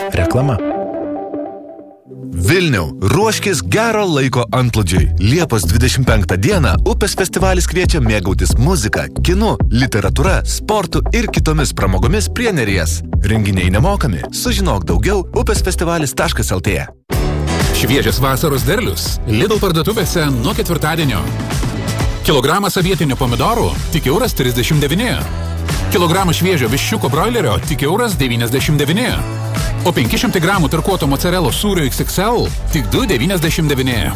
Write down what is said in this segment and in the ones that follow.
Reklama. Vilniau, ruoškis gero laiko antplūdžiui. Liepos 25 dieną Upės festivalis kviečia mėgautis muzika, kinu, literatūra, sportu ir kitomis pramogomis prie Neries. Renginiai nemokami. Sužinok daugiau upesfestivalis.lt. Šviežias vasaros derlius Lidl parduotuvėse nuo ketvirtadienio. Kilogramas avietinių pomidorų tik €39. Kilogramą šviežio viščiuko broilerio tik €99. O 500 gramų tarkuoto mozzarellos sūrio XXL tik €2,99.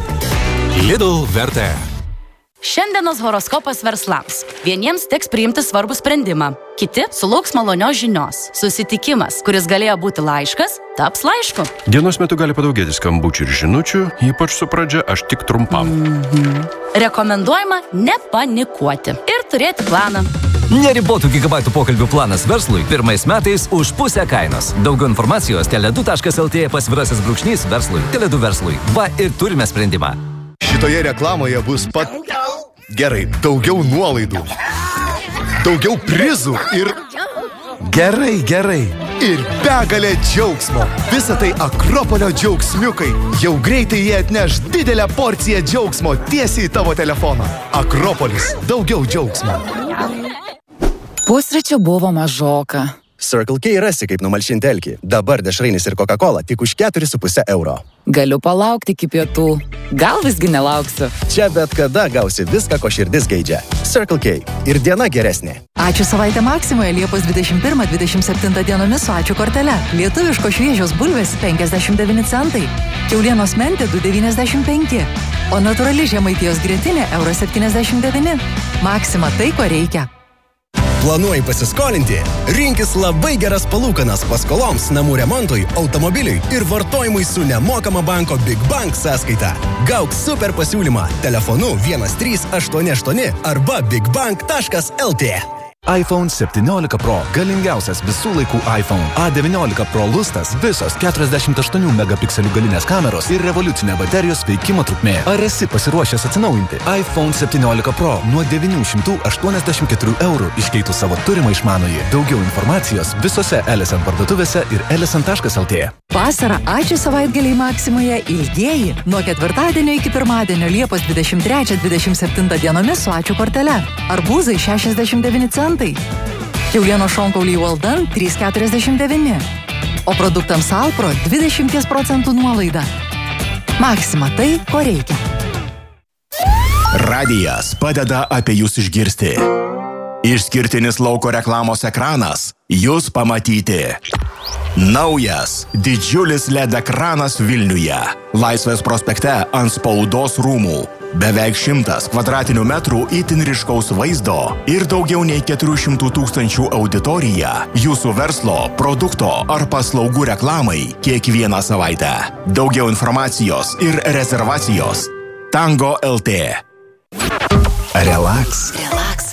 Lidl vertė. Šiandienos horoskopas verslams. Vieniems teks priimti svarbų sprendimą. Kiti sulauks malonios žinios. Susitikimas, kuris galėjo būti laiškas, taps laišku. Dienos metu gali padaugėti skambučių ir žinučių, ypač su pradžia aš tik trumpam. Rekomenduojama nepanikuoti ir turėti planą. Neribotų gigabaitų pokalbių planas verslui pirmais metais už pusę kainos. Daugiau informacijos tele2.lt /verslui. Tele2 verslui. Va ir turime sprendimą. Šitoje reklamoje bus Gerai, daugiau nuolaidų. Daugiau prizų ir... Gerai. Ir begalė džiaugsmo. Visa tai Akropolio džiaugsmiukai. Jau greitai jie atneš didelę porciją džiaugsmo tiesiai į tavo telefoną. Akropolis. Daugiau džiaugsmo. Pusryčių buvo mažoka. Circle K rasi kaip numalšinti alkį. Dabar dešrainis ir Coca-Cola tik už 4,5 €. Galiu palaukti iki pietų. Gal visgi nelauksiu. Čia bet kada gausi viską, ko širdis geidžia. Circle K. Ir diena geresnė. Ačiū savaitę Maksimoje Liepos 21-27 dienomis su ačiū kortele. Lietuviško šviežios bulvės 59 centai. Kiaulienos mentė 2,95. O natūrali žemaitijos grietinė €79. Maksima tai, ko reikia. Planuoji pasiskolinti? Rinkis labai geras palūkanas paskoloms, namų remontui, automobiliui ir vartojimui su nemokama banko Big Bank sąskaita. Gauk super pasiūlymą telefonu 1388 arba bigbank.lt. iPhone 17 Pro. Galingiausias visų laikų iPhone. A19 Pro lustas. Visos 48 megapikselių galinės kameros ir revoliucinė baterijos veikimo trukmė. Ar esi pasiruošęs atsinaujinti? iPhone 17 Pro nuo €984 iškeitus savo turimą išmanųjį. Daugiau informacijos visose Ellison parduotuvėse ir ellison.lt. Vasarą ačiū savaitgaliai Maksimoje ilgieji nuo ketvirtadienio iki pirmadienio Liepos 23-27 dienomis su ačiū kortele. Arbūzai 69 centai. Kiaulieno šonkauliai Walden 3,49. O produktams Alpro 20% nuolaida. Maksima tai, ko reikia. Radijas padeda apie jūs išgirsti. Išskirtinis lauko reklamos ekranas jūs pamatyti. Naujas didžiulis LED ekranas Vilniuje. Laisvės prospekte ant Spaudos rūmų. Beveik 100 kvadratinių metrų itin ryškaus vaizdo ir daugiau nei 400 000 auditorija jūsų verslo, produkto ar paslaugų reklamai kiekvieną savaitę. Daugiau informacijos ir rezervacijos Tango LT. Relax.